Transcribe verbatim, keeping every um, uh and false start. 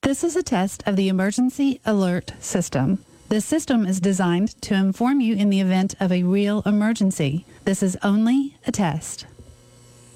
This is a test of the Emergency Alert System. This system is designed to inform you in the event of a real emergency. This is only a test.